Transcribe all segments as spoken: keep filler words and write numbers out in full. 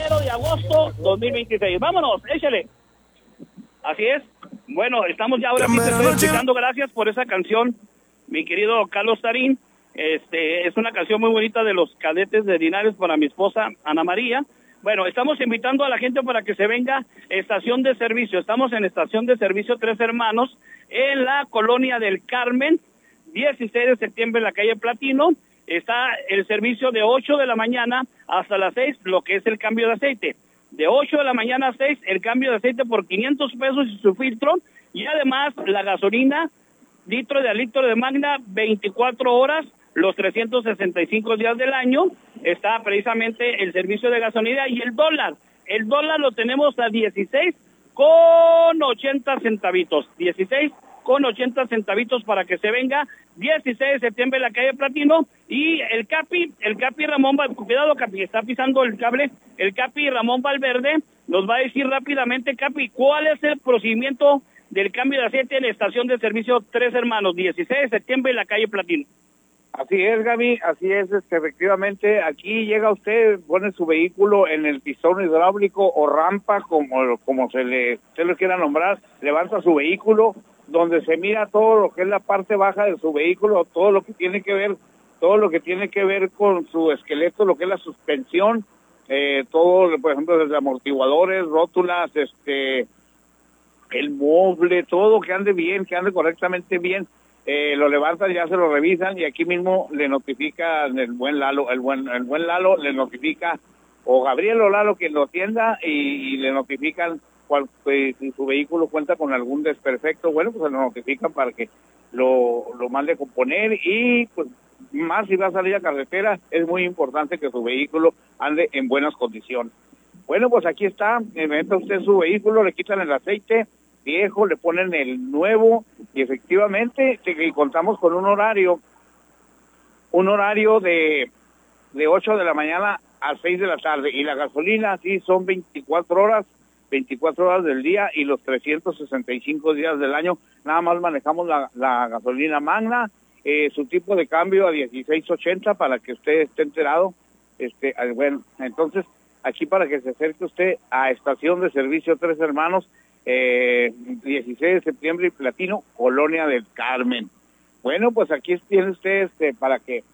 primero de agosto dos mil veintiséis. Vámonos, échale. Así es. Bueno, estamos ya ahora sí te estoy explicando. Gracias por esa canción, mi querido Carlos Tarín. Este, es una canción muy bonita de los Cadetes de Linares para mi esposa Ana María. Bueno, estamos invitando a la gente para que se venga estación de servicio. Estamos en estación de servicio Tres Hermanos, en la colonia del Carmen, dieciséis de septiembre en la calle Platino. Está el servicio de ocho de la mañana hasta las seis, lo que es el cambio de aceite. De ocho de la mañana a seis, el cambio de aceite por quinientos pesos y su filtro. Y además, la gasolina, litro de a litro de Magna, veinticuatro horas, los trescientos sesenta y cinco días del año. Está precisamente el servicio de gasolina y el dólar. El dólar lo tenemos a dieciséis con ochenta centavitos. dieciséis con ochenta centavitos para que se venga. dieciséis de septiembre en la calle Platino. Y el Capi, el Capi Ramón, cuidado Capi, está pisando el cable. El Capi Ramón Valverde nos va a decir rápidamente, Capi, ¿cuál es el procedimiento del cambio de aceite en la estación de servicio Tres Hermanos? dieciséis de septiembre en la calle Platino. Así es, Gaby, así es, este, efectivamente, aquí llega usted, pone su vehículo en el pistón hidráulico o rampa, como, como se le, se lo quiera nombrar, levanta su vehículo, donde se mira todo lo que es la parte baja de su vehículo, todo lo que tiene que ver, todo lo que tiene que ver con su esqueleto, lo que es la suspensión, eh, todo, por ejemplo, desde amortiguadores, rótulas, este, el mueble, todo que ande bien, que ande correctamente bien. Eh, lo levantan, ya se lo revisan y aquí mismo le notifican el buen Lalo, el buen el buen Lalo le notifica, o Gabriel o Lalo quien lo atienda, y, y le notifican cual, pues, si su vehículo cuenta con algún desperfecto, bueno, pues se lo notifican para que lo, lo mande a componer. Y pues más si va a salir a carretera, es muy importante que su vehículo ande en buenas condiciones. Bueno, pues aquí está, eh, mete usted su vehículo, le quitan el aceite viejo, le ponen el nuevo, y efectivamente que contamos con un horario, un horario de, de ocho de la mañana a seis de la tarde, y la gasolina sí son veinticuatro horas, veinticuatro horas del día y los trescientos sesenta y cinco días del año. Nada más manejamos la, la gasolina Magna, eh, su tipo de cambio a dieciséis ochenta para que usted esté enterado. Este, bueno, entonces aquí para que se acerque usted a estación de servicio Tres Hermanos, Eh, dieciséis de septiembre y Platino, Colonia del Carmen. Bueno, pues aquí tiene usted este para que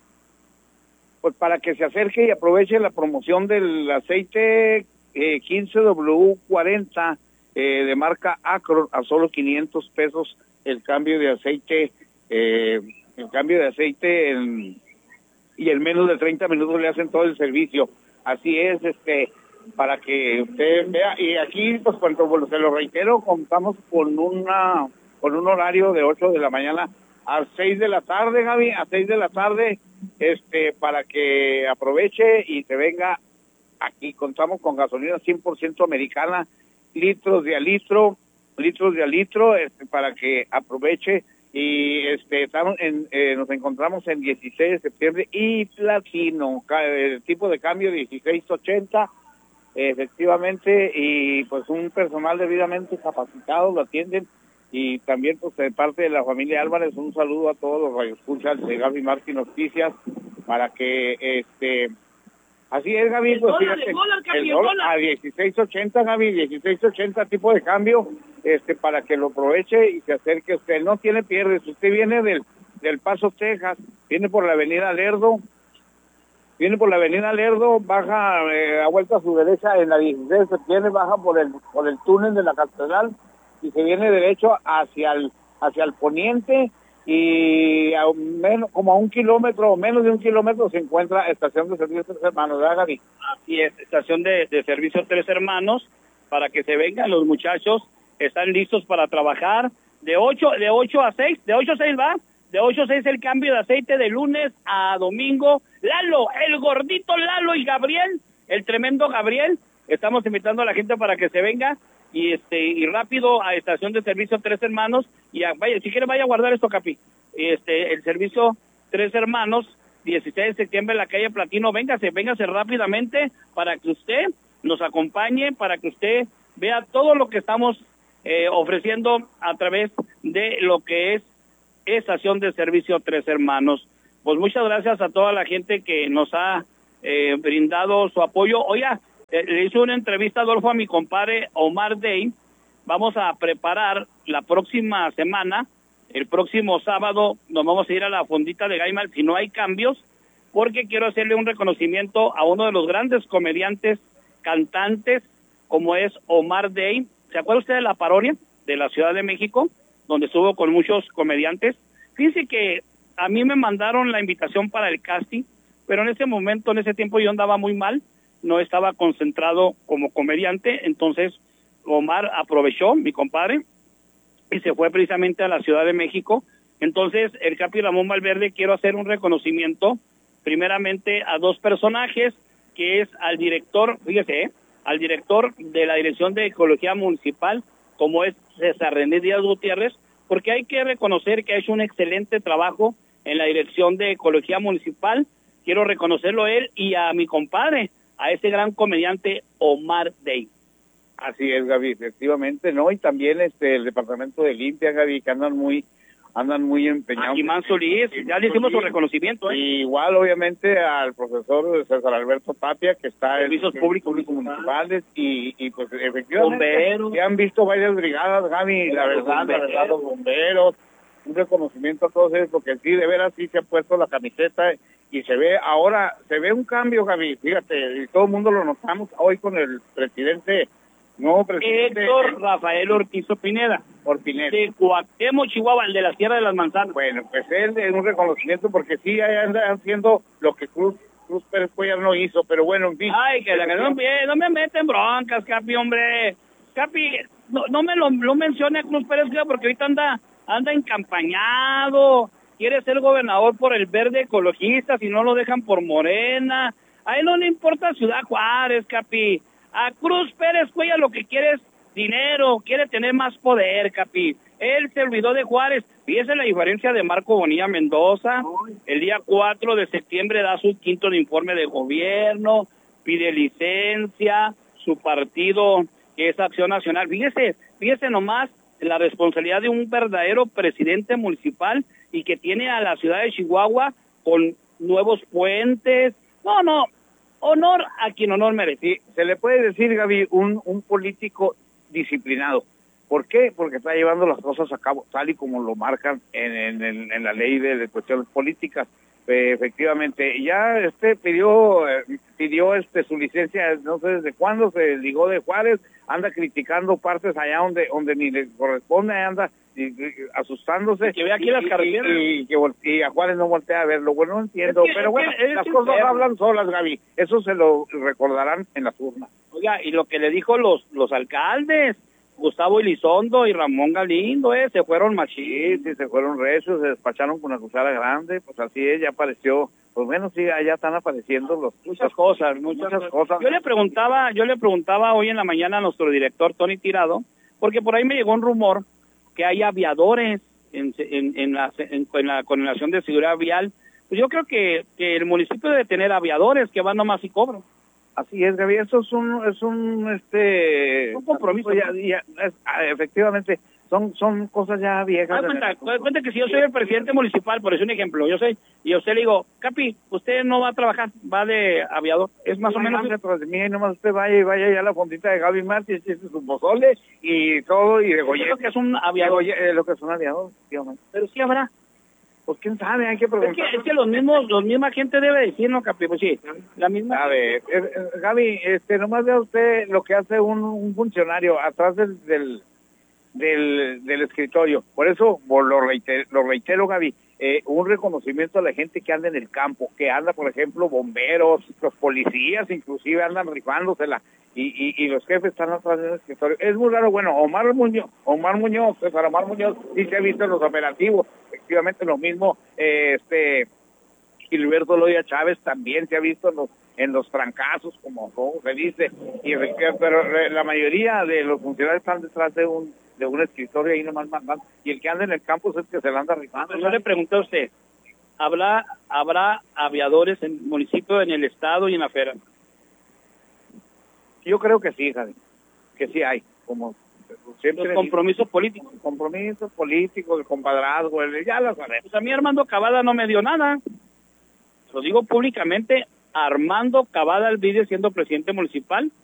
pues para que se acerque y aproveche la promoción del aceite eh, quince W cuarenta eh, de marca Acron a solo quinientos pesos el cambio de aceite, eh, el cambio de aceite en, y en menos de treinta minutos le hacen todo el servicio. Así es, este para que usted vea. Y aquí, pues, cuando bueno, se lo reitero, contamos con una con un horario de ocho de la mañana a seis de la tarde, Gaby, a seis de la tarde, este, para que aproveche y se venga. Aquí contamos con gasolina cien por ciento americana, litros de a litro, litros de a litro, este, para que aproveche. Y este estamos en, eh, nos encontramos en dieciséis de septiembre y Platino, el tipo de cambio dieciséis ochenta, efectivamente, y pues un personal debidamente capacitado lo atienden. Y también pues de parte de la familia Álvarez un saludo a todos los radioescuchas de Gaby Martín Noticias, para que este así es, Gaby, el pues dólar, fíjate, el dólar, Gaby, el el dólar dólar. a dieciséis ochenta, Gaby, dieciséis ochenta tipo de cambio, este para que lo aproveche y se acerque usted, no tiene pierde. Si usted viene del del Paso, Texas, viene por la avenida Lerdo, viene por la avenida Lerdo, baja eh, a vuelta a su derecha en la dieciséis de septiembre, baja por el por el túnel de la Catedral y se viene derecho hacia el hacia el poniente, y a menos como a un kilómetro o menos de un kilómetro se encuentra estación de servicio Tres Hermanos, ¿verdad, Gaby? Así es, estación de, de servicio Tres Hermanos, para que se vengan los muchachos, están listos para trabajar de ocho de ocho a seis, de ocho a seis va, de ocho a seis el cambio de aceite de lunes a domingo. Lalo, el gordito Lalo y Gabriel, el tremendo Gabriel, estamos invitando a la gente para que se venga y este y rápido a estación de servicio Tres Hermanos. Y a, vaya, si quiere vaya a guardar esto, Capi, este el servicio Tres Hermanos, dieciséis de septiembre en la calle Platino. Véngase, véngase rápidamente para que usted nos acompañe, para que usted vea todo lo que estamos eh, ofreciendo a través de lo que es estación de servicio Tres Hermanos. Pues muchas gracias a toda la gente que nos ha eh, brindado su apoyo. Oiga, Eh, le hice una entrevista, Adolfo, a mi compadre Omar Day. Vamos a preparar la próxima semana, el próximo sábado, nos vamos a ir a la fondita de Gaimal, si no hay cambios, porque quiero hacerle un reconocimiento a uno de los grandes comediantes, cantantes, como es Omar Day. ¿Se acuerda usted de La Parodia, de la Ciudad de México, donde estuvo con muchos comediantes? Fíjese que a mí me mandaron la invitación para el casting, pero en ese momento, en ese tiempo yo andaba muy mal, no estaba concentrado como comediante, entonces Omar aprovechó, mi compadre, y se fue precisamente a la Ciudad de México. Entonces, el Capi Ramón Valverde, quiero hacer un reconocimiento, primeramente a dos personajes, que es al director, fíjese, ¿eh? al director de la Dirección de Ecología Municipal, como es César René Díaz Gutiérrez, porque hay que reconocer que ha hecho un excelente trabajo en la Dirección de Ecología Municipal. Quiero reconocerlo a él y a mi compadre, a ese gran comediante Omar Day. Así es, Gaby, efectivamente, ¿no? Y también este el departamento de limpia, Gaby, que andan muy andan muy empeñados. A Jimán Solís, ya le hicimos su reconocimiento, ¿eh? Y igual, obviamente, al profesor César Alberto Tapia, que está en servicios públicos municipales, y, y pues efectivamente, bomberos. ya han visto varias brigadas, Gaby, la verdad, la verdad, los bomberos, un reconocimiento a todos ellos, porque sí, de veras, sí se ha puesto la camiseta, y se ve, ahora, se ve un cambio, Gaby, fíjate, y todo el mundo lo notamos hoy con el presidente. No, presidente. Héctor Rafael Ortiz Pineda. Por Pineda. De Cuauhtémoc, Chihuahua, el de la Sierra de las Manzanas. Bueno, pues él es un reconocimiento porque sí anda haciendo lo que Cruz Cruz Pérez Cuellar no hizo, pero bueno, en fin. Ay, que la que no, no me meten broncas, Capi, hombre. Capi, no, no me lo, lo mencione a Cruz Pérez Cuellar porque ahorita anda, anda encampañado. Quiere ser gobernador por el Verde Ecologista, si no lo dejan por Morena. A él no le importa Ciudad Juárez, Capi. A Cruz Pérez Cuellar lo que quiere es dinero, quiere tener más poder, Capi. Él se olvidó de Juárez. Fíjese la diferencia de Marco Bonilla Mendoza. El día cuatro de septiembre da su quinto informe de gobierno, pide licencia, su partido, que es Acción Nacional. Fíjese, fíjese nomás la responsabilidad de un verdadero presidente municipal y que tiene a la ciudad de Chihuahua con nuevos puentes. No, no. Honor a quien honor merece. Sí, se le puede decir, Gaby, un, un político disciplinado. ¿Por qué? Porque está llevando las cosas a cabo tal y como lo marcan en, en, en, en la ley de, de cuestiones políticas. Eh, efectivamente, ya este pidió eh, pidió este su licencia, no sé desde cuándo se ligó de Juárez, anda criticando partes allá donde donde ni le corresponde, anda y, y, asustándose. Que ve aquí y, las carreteras. Y, y, y, y a Juárez no voltea a verlo. Bueno, no entiendo, es que, pero bueno, que, las cosas enfermo. Hablan solas, Gaby. Eso se lo recordarán en las urnas. Oiga, y lo que le dijo los los alcaldes, Gustavo Elizondo y Ramón Galindo, eh, se fueron machín, sí, se fueron recios, se despacharon con una cuchara grande, pues así es, ya apareció, pues bueno, sí, allá están apareciendo los, muchas cosas, muchas, muchas cosas. Yo le preguntaba, yo le preguntaba hoy en la mañana a nuestro director Tony Tirado, porque por ahí me llegó un rumor que hay aviadores en, en, en, la, en, en la Coordinación de Seguridad Vial. Pues yo creo que, que el municipio debe tener aviadores que van nomás y cobran. Así es, Gaby, eso es un, es un, este... un compromiso. Ya, ya, es, efectivamente, son son cosas ya viejas. Ah, cuenta, cuenta que si yo soy el presidente municipal, por eso un ejemplo, yo soy, y usted le digo, Capi, usted no va a trabajar, va de aviador, es más no, o menos... Detrás de mí, nomás usted vaya y vaya ya a la fondita de Gaby Martínez, y su pozole, y todo, y de Goye. Lo que es un aviador. Eh, lo que es un aviador, efectivamente. Pero sí habrá. Pues quién sabe, hay que preguntar. Es que, es que los mismos, los misma gente debe decir, ¿no, Capi? Pues sí, la misma... A ver, eh, Gaby, este, nomás vea usted lo que hace un, un funcionario atrás del, del, del, del escritorio. Por eso, por lo reitero, lo reitero Gaby, eh, un reconocimiento a la gente que anda en el campo, que anda, por ejemplo, bomberos, los policías, inclusive andan rifándosela, y, y, y los jefes están atrás del escritorio. Es muy raro, bueno, Omar Muñoz, Omar Muñoz, César Omar Muñoz, sí se ha visto en los operativos, efectivamente lo mismo, eh, este, Gilberto Loya Chávez también se ha visto en los, en los trancazos, como, como se dice, y pero la mayoría de los funcionarios están detrás de un de un escritorio ahí nomás mandando, y el que anda en el campo es el que se la anda rifando. Yo le pregunté a usted, ¿habrá, habrá aviadores en el municipio, en el estado y en la fera? Yo creo que sí, Javi, que sí hay, como siempre. Los compromisos políticos. Compromisos políticos, el compadrazgo, el, ya lo sabemos. Pues a mí Armando Cavada no me dio nada. Lo digo públicamente, Armando Cavada Alvide, siendo presidente municipal,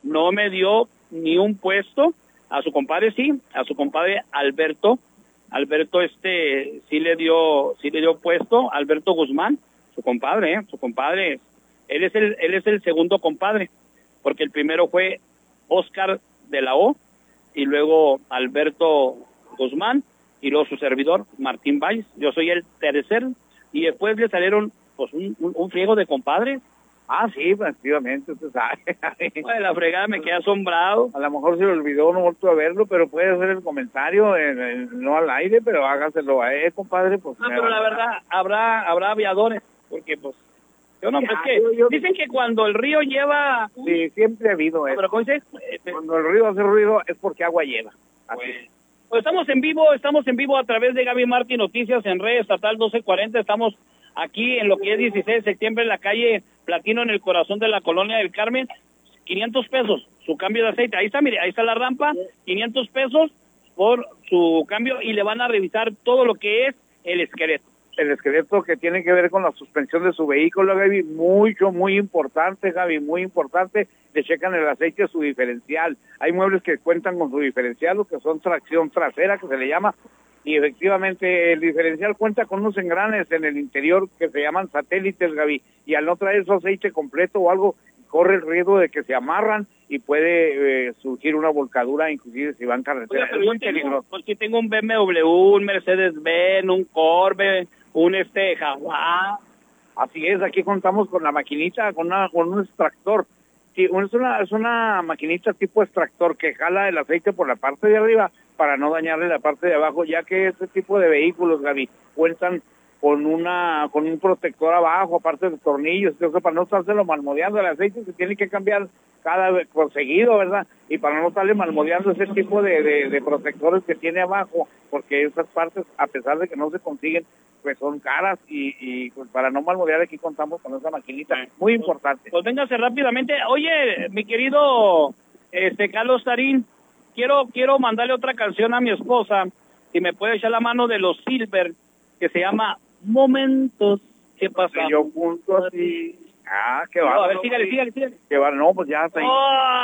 no me dio ni un puesto. A su compadre sí, a su compadre Alberto, Alberto este sí le dio, sí le dio puesto, Alberto Guzmán, su compadre, ¿eh? su compadre, él es el, él es el segundo compadre, porque el primero fue Oscar de la O, y luego Alberto Guzmán, y luego su servidor, Martín Valles. Yo soy el tercero, y después le salieron pues un, un, un friego de compadres. Ah, sí, efectivamente, usted sabe. Pues la fregada, me quedé asombrado. A lo mejor se le olvidó, no volvió a verlo, pero puede hacer el comentario, en, en, no al aire, pero hágaselo a él, compadre. Pues, no, pero la verdad, habrá habrá aviadores, porque pues, yo no, ya, es que yo, yo, dicen que cuando el río lleva... Sí, siempre ha habido eso. Pero ¿cómo dice? Cuando el río hace ruido es porque agua lleva. Así. Pues, pues estamos en vivo, estamos en vivo a través de Gaby Martín Noticias en Red Estatal doce cuarenta, estamos aquí en lo que es dieciséis de septiembre en la calle Platino, en el corazón de la Colonia del Carmen. Quinientos pesos su cambio de aceite, ahí está, mire, ahí está la rampa, quinientos pesos por su cambio, y le van a revisar todo lo que es el esqueleto. El esqueleto que tiene que ver con la suspensión de su vehículo, Gaby, mucho, muy importante, Gaby, muy importante. Le checan el aceite, su diferencial. Hay muebles que cuentan con su diferencial, lo que son tracción trasera, que se le llama, y efectivamente el diferencial cuenta con unos engranes en el interior que se llaman satélites, Gaby, y al no traer su aceite completo o algo, corre el riesgo de que se amarran y puede eh, surgir una volcadura, inclusive si van carretera. Oye, es muy peligroso. Porque tengo un B M W, un Mercedes-Benz, un Corvette, un este Jaguar. Así es, aquí contamos con la maquinita, con, una, con un extractor. Sí, es una, es una maquinita tipo extractor que jala el aceite por la parte de arriba para no dañarle la parte de abajo, ya que este tipo de vehículos, Gaby, cuentan con una con un protector abajo, aparte de tornillos, entonces para no estárselo malmodeando el aceite se tiene que cambiar cada vez por seguido, ¿verdad? Y para no estarle malmodeando ese tipo de, de, de protectores que tiene abajo, porque esas partes, a pesar de que no se consiguen, pues son caras, y, y pues para no malmodear aquí contamos con esa maquinita, muy importante. Pues véngase rápidamente. Oye, mi querido este Carlos Tarín, quiero quiero mandarle otra canción a mi esposa, si me puede echar la mano, de los Silver, que se llama Momentos que Pasamos. Yo junto así. Ah, qué va. No, a ver, sígale, sígale, sígale. Que va, no, pues ya está ahí.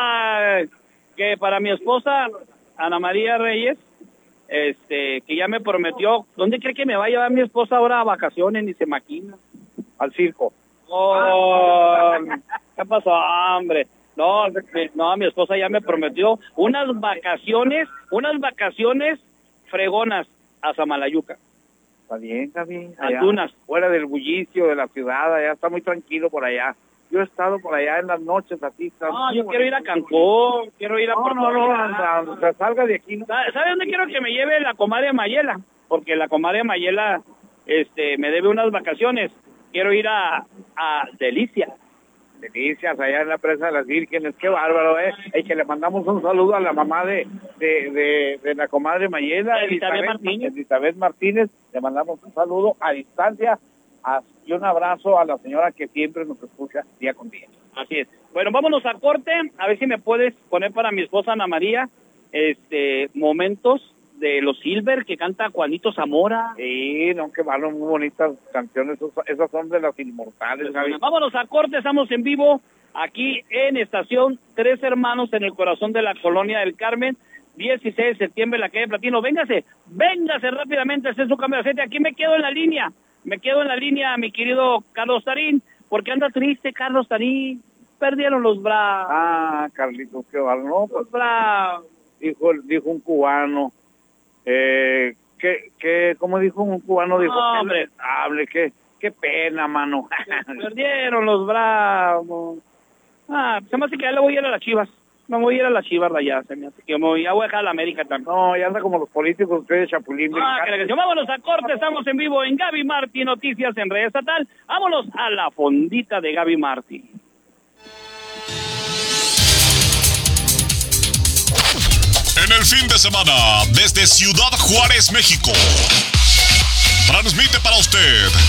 Ay, que para mi esposa, Ana María Reyes, este, que ya me prometió. ¿Dónde cree que me va a llevar mi esposa ahora a vacaciones? Ni se maquina. Al circo. Oh, ¿qué pasó, hombre? No, no, mi esposa ya me prometió unas vacaciones, unas vacaciones fregonas a Samalayuca. Está bien, está bien. Allá, Algunas. Fuera del bullicio de la ciudad, allá está muy tranquilo por allá. Yo he estado por allá en las noches, así está. No, yo quiero ir a Cancún, quiero ir a No, Puerto no, no, Vallarta. anda, o sea, salga de aquí. No. ¿Sabe dónde quiero que me lleve la comadre Mayela? Porque la comadre Mayela este, me debe unas vacaciones. Quiero ir a, a Delicia. Delicias, allá en la presa de las Vírgenes, qué bárbaro, ¿eh? Y que le mandamos un saludo a la mamá de de, de, de la comadre Mayela, Elizabeth Martínez. Elizabeth Martínez, le mandamos un saludo a distancia a, y un abrazo a la señora que siempre nos escucha día con día. Así es. Bueno, vámonos a corte, a ver si me puedes poner para mi esposa Ana María, este, momentos de los Silver que canta Juanito Zamora. Sí, no, que van muy bonitas canciones, esas son de las inmortales, Gaby. Vámonos a corte, estamos en vivo aquí en Estación Tres Hermanos, en el corazón de la Colonia del Carmen, dieciséis de septiembre, en la calle Platino. Véngase, véngase rápidamente a hacer su cambio de aceite. Aquí me quedo en la línea, me quedo en la línea, mi querido Carlos Tarín, porque anda triste, Carlos Tarín. Perdieron los bravos. Ah, Carlitos, qué bárbaro, no, pues, los bravos. Dijo, dijo un cubano. Eh, que, que, como dijo un cubano, dijo, no, hombre, hable, qué, qué pena, mano. Perdieron los bravos. Ah, se me hace que ya le voy a ir a las Chivas. Me voy a ir a las Chivas rayadas. Se me hace que me voy, ya voy a dejar a la América también. No, ya anda como los políticos, ustedes, Chapulín. Ah, que la vámonos a corte, estamos en vivo en Gaby Martín Noticias en Red Estatal. Vámonos a la fondita de Gaby Martín. En el fin de semana, desde Ciudad Juárez, México, transmite para usted